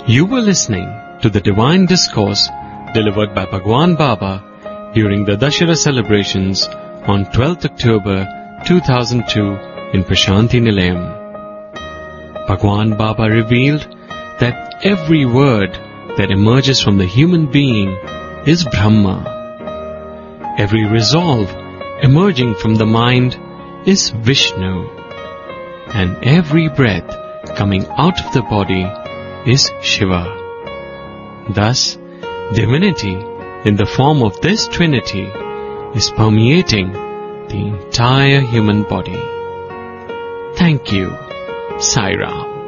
You were listening to the Divine Discourse delivered by Bhagwan Baba during the Dashera celebrations on 12th October 2002 in Prashanti Nilayam. Bhagwan Baba revealed that every word that emerges from the human being is Brahma. Every resolve emerging from the mind is Vishnu. And every breath coming out of the body is Shiva. Thus, divinity in the form of this Trinity is permeating the entire human body. Thank you, Sai Ram.